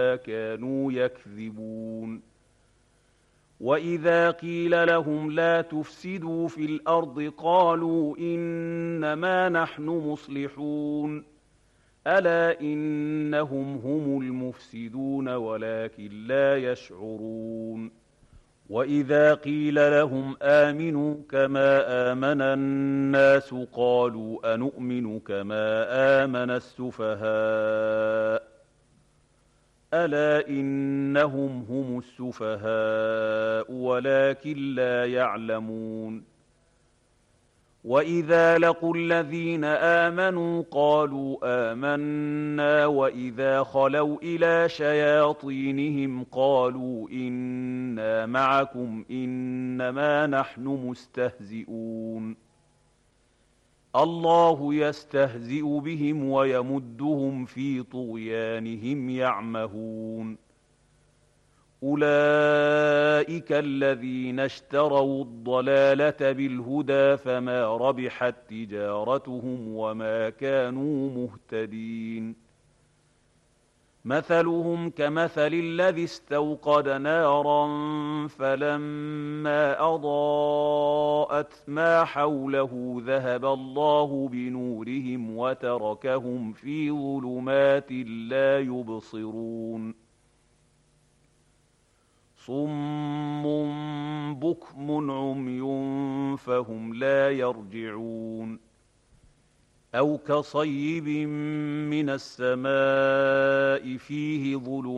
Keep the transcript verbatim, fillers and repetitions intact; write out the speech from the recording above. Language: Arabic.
كانوا يكذبون. وإذا قيل لهم لا تفسدوا في الأرض قالوا إنما نحن مصلحون ألا إنهم هم المفسدون ولكن لا يشعرون. وإذا قيل لهم آمنوا كما آمن الناس قالوا أنؤمن كما آمن السفهاء ألا إنهم هم السفهاء ولكن لا يعلمون. وإذا لقوا الذين آمنوا قالوا آمنا وإذا خلوا إلى شياطينهم قالوا إنا معكم إنما نحن مستهزئون الله يستهزئ بهم ويمدهم في طغيانهم يعمهون. أولئك الذين اشتروا الضلالة بالهدى فما ربحت تجارتهم وما كانوا مهتدين. مثلهم كمثل الذي استوقد نارا فلما أضاءت ما حوله ذهب الله بنورهم وتركهم في ظلمات لا يبصرون. صم بكم عمي فهم لا يرجعون. أو كصيب من السماء فيه ظلمات